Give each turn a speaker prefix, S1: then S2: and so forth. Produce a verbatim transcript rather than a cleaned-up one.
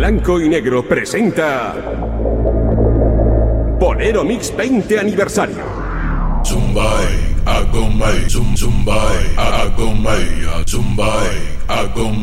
S1: Blanco y Negro presenta Bolero Mix veinte aniversario.
S2: Zumbai, agomai, zum zumbai, agomai, zumbai, agomai.